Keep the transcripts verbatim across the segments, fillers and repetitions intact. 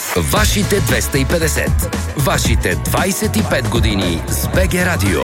Вашите двеста и петдесет. Вашите двайсет и пет години с БГ Радио.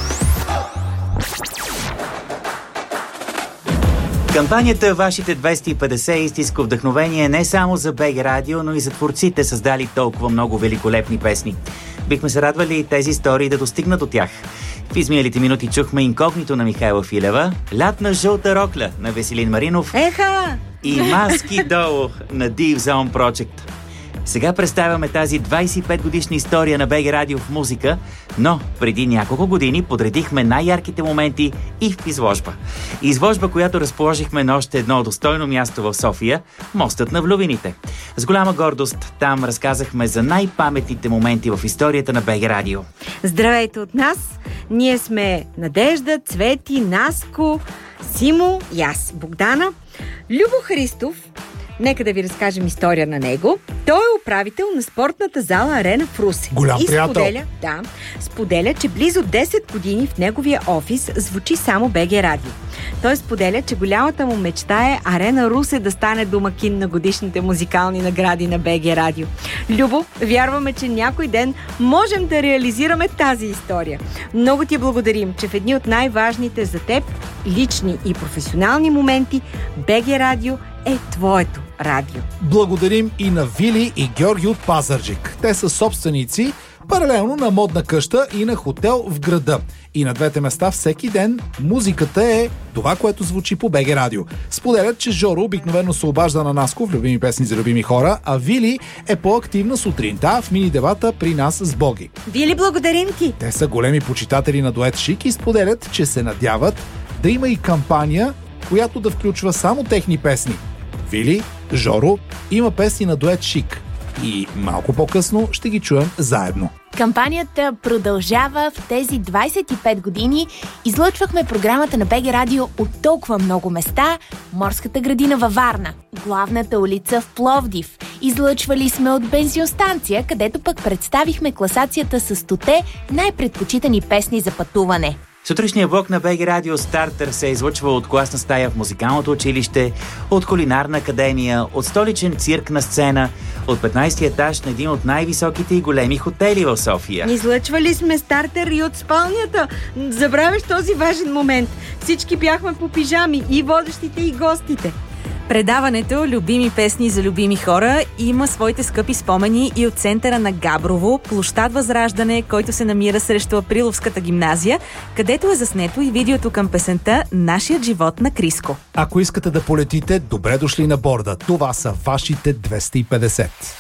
Кампанията Вашите двеста и петдесет е истинско вдъхновение не само за БГ Радио, но и за творците, създали толкова много великолепни песни. Бихме се радвали тези истории да достигнат от тях. В изминалите минути чухме Инкогнито на Михайла Филева, Лятна жълта рокля на Веселин Маринов Еха! и Маски долу на Deep Zone Project. Сега представяме тази двайсет и пет годишна история на БГ Радио в музика, но преди няколко години подредихме най-ярките моменти и в изложба. Изложба, която разположихме на още едно достойно място в София – Мостът на влюбените. С голяма гордост там разказахме за най-паметните моменти в историята на БГ Радио. Здравейте от нас! Ние сме Надежда, Цвети, Наско, Симо и аз, Богдана. Любо Христов, нека да ви разкажем история на него. Той е управител на спортната зала Арена в Русе. Голям и приятел. споделя, да, споделя, че близо десет години в неговия офис звучи само БГ Радио. Той споделя, че голямата му мечта е Арена Русе да стане домакин на годишните музикални награди на БГ Радио. Любо, вярваме, че някой ден можем да реализираме тази история. Много ти благодарим, че в едни от най-важните за теб лични и професионални моменти БГ Радио е твоето радио. Благодарим и на Вили и Георги от Пазарджик. Те са собственици паралелно на модна къща и на хотел в града. И на двете места всеки ден музиката е това, което звучи по БГ Радио. Споделят, че Жоро обикновено се обажда на Наско в любими песни за любими хора, а Вили е по-активна сутринта в мини-дебата при нас с Боги. Вили, благодарим ти! Те са големи почитатели на дует Шик и споделят, че се надяват да има и кампания, която да включва само техни песни. Вили, Жоро има песни на дует Шик и малко по-късно ще ги чуем заедно. Кампанията продължава в тези двайсет и пет години. Излъчвахме програмата на БГ Радио от толкова много места. Морската градина във Варна, главната улица в Пловдив. Излъчвали сме от бензиностанция, където пък представихме класацията с стоте най-предпочитани песни за пътуване. Сутрешния блок на БГ Радио Стартер се е излъчвал от класна стая в музикалното училище, от кулинарна академия, от столичен цирк на сцена, от петнайсети етаж на един от най-високите и големи хотели в София. Излъчвали сме Стартер и от спалнята. Забравяш този важен момент. Всички бяхме по пижами, и водещите, и гостите. Предаването «Любими песни за любими хора» има своите скъпи спомени и от центъра на Габрово, площад Възраждане, който се намира срещу Априловската гимназия, където е заснето и видеото към песента «Нашият живот» на Криско. Ако искате да полетите, добре дошли на борда. Това са вашите двеста и петдесет.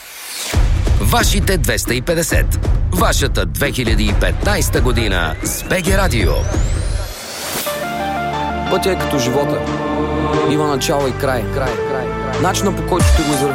Вашите двеста и петдесет. Вашата две хиляди и петнайсета година с БГ Радио. Пътя е като живота. Има начало и край. край, край, край. Начинът, по който ще го извървим,